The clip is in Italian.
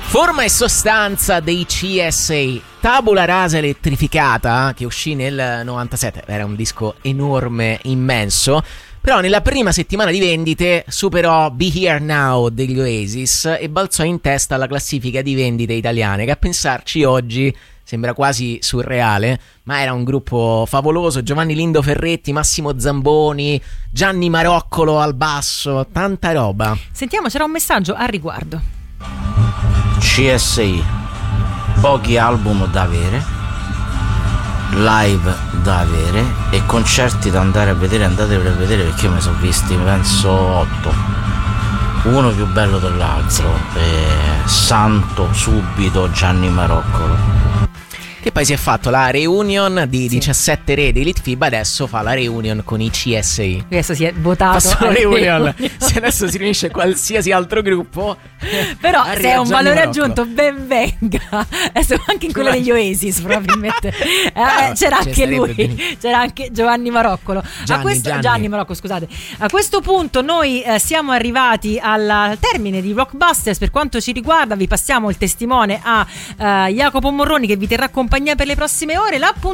Forma e sostanza dei CSA, Tabula Rasa Elettrificata, che uscì nel 97, era un disco enorme, immenso, però nella prima settimana di vendite superò Be Here Now degli Oasis e balzò in testa alla classifica di vendite italiane, che a pensarci oggi sembra quasi surreale, ma era un gruppo favoloso. Giovanni Lindo Ferretti, Massimo Zamboni, Gianni Maroccolo al basso, tanta roba. Sentiamo, c'era un messaggio a riguardo. CSI, pochi album da avere, live da avere e concerti da andare a vedere. Andateveli a vedere, perché io mi sono visti penso 8, uno più bello dell'altro. Santo subito Gianni Maroccolo, che poi si è fatto la reunion di 17 re di Litfiba, adesso fa la reunion con i CSI. Adesso si è votato Fa reunion. Se adesso si riunisce qualsiasi altro gruppo, però se è un Gianni valore Marocco. aggiunto, ben venga. Adesso anche in quella degli Oasis probabilmente c'era anche lui, c'era anche Giovanni Maroccolo. Gianni Marocco, scusate. A questo punto noi siamo arrivati al termine di Rockbusters. Per quanto ci riguarda vi passiamo il testimone a Jacopo Morroni, che vi terrà compagnia per le prossime ore.